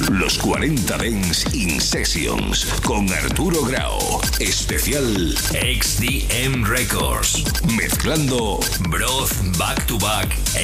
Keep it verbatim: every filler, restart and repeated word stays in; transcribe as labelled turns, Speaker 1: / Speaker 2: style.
Speaker 1: Los cuarenta Dance in Sessions con Arturo Grau. Especial
Speaker 2: X D M Records.
Speaker 1: Mezclando
Speaker 2: Broth Back to Back